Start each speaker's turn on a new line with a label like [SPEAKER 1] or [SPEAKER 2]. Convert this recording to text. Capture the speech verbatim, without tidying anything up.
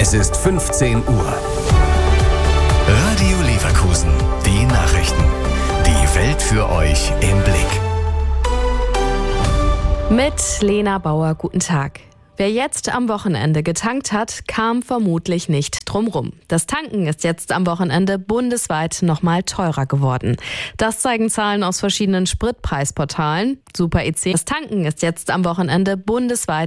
[SPEAKER 1] Es ist fünfzehn Uhr. Radio Leverkusen. Die Nachrichten. Die Welt für euch im Blick.
[SPEAKER 2] Mit Lena Bauer, guten Tag. Wer jetzt am Wochenende getankt hat, kam vermutlich nicht drum rum. Das Tanken ist jetzt am Wochenende bundesweit nochmal teurer geworden. Das zeigen Zahlen aus verschiedenen Spritpreisportalen. Super E C. Das Tanken ist jetzt am Wochenende bundesweit